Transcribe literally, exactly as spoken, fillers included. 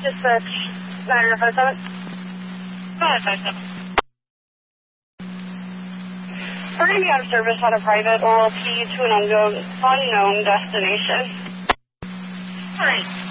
Dispatch nine five seven. nine five seven. We're going to be out of service on a private O L T to an unknown, unknown destination. All right.